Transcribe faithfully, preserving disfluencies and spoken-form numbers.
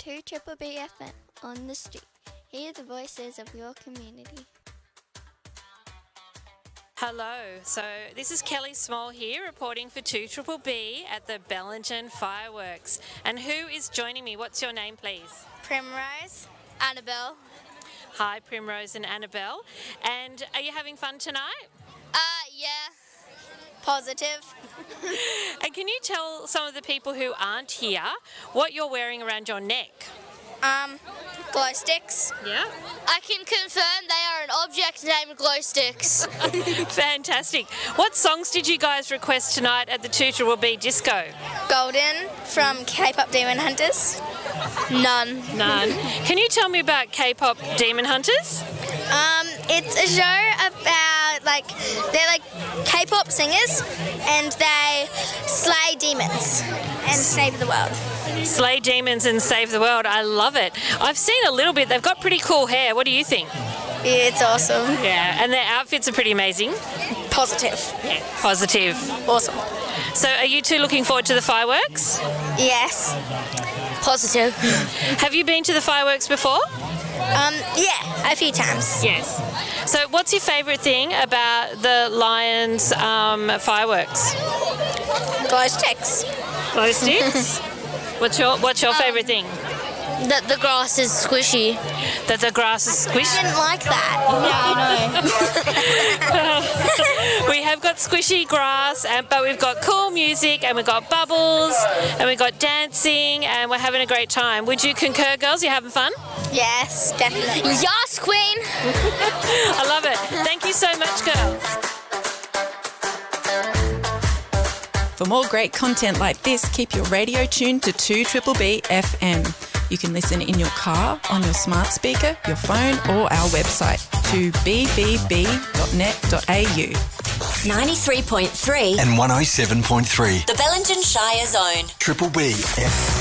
two Triple B F M on the street. Hear the voices of your community. Hello, so this is Kelly Small here reporting for two Triple B at the Bellingen Fireworks. And who is joining me? What's your name, please? Primrose. Annabelle. Hi, Primrose and Annabelle. And are you having fun tonight? Uh, yeah. Positive. And can you tell some of the people who aren't here what you're wearing around your neck? Um, glow sticks. Yeah. I can confirm they are an object named glow sticks. Fantastic. What songs did you guys request tonight at the two Triple B Disco? Golden from K-pop Demon Hunters. None. None. Can you tell me about K-pop Demon Hunters? Um, it's a show about, like, they're like K-pop singers and they slay demons and save the world. Slay demons and save the world. I love it. I've seen a little bit. They've got pretty cool hair. What do you think? It's awesome. Yeah, and their outfits are pretty amazing. Positive. Yeah, positive. Awesome. So are you two looking forward to the fireworks? Yes. Positive. Have you been to the fireworks before? Um, yeah, a few times. Yes. So what's your favourite thing about the Lions um, fireworks? Glow sticks. Glow sticks? What's your What's your favourite um, thing? That the grass is squishy. That the grass is squishy? I didn't like that. Yeah, I know. We have got squishy grass, and, but we've got cool music, and we've got bubbles, and we've got dancing, and we're having a great time. Would you concur, girls? You having fun? Yes, definitely. Yes, Queen! I love it. Thank you so much, girls. For more great content like this, keep your radio tuned to two Triple B F M. You can listen in your car, on your smart speaker, your phone, or our website, two b b b dot net dot a u. ninety-three point three and one oh seven point three. The Bellingen Shire Zone. Triple B F M.